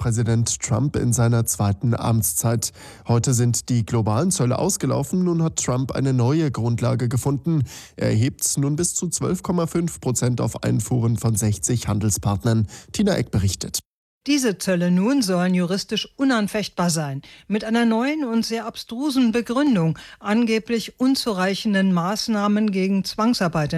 US-Präsident Trump in seiner zweiten Amtszeit. Heute sind die globalen Zölle ausgelaufen. Nun hat Trump eine neue Grundlage gefunden. Er erhebt nun bis zu 12,5% auf Einfuhren von 60 Handelspartnern. Tina Eck berichtet. Diese Zölle nun sollen juristisch unanfechtbar sein, mit einer neuen und sehr abstrusen Begründung, angeblich unzureichenden Maßnahmen gegen Zwangsarbeit